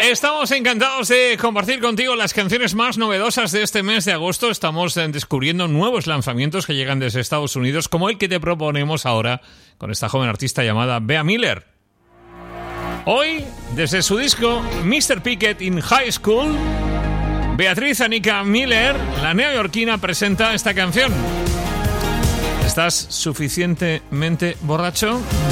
Estamos encantados de compartir contigo las canciones más novedosas de este mes de agosto. Estamos descubriendo nuevos lanzamientos que llegan desde Estados Unidos, como el que te proponemos ahora con esta joven artista llamada Bea Miller. Hoy, desde su disco Mr. Pickett in High School, Beatriz Anika Miller, la neoyorquina, presenta esta canción. ¿Estás suficientemente borracho?